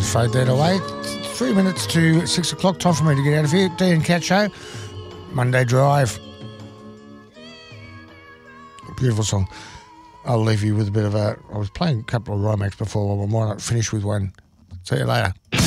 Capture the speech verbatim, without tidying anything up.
fade that away. Three minutes to six o'clock. Time for me to get out of here. D and Cat Show. Monday Drive. Beautiful song. I'll leave you with a bit of a... I was playing a couple of Romex before. Well, why not finish with one? See you later.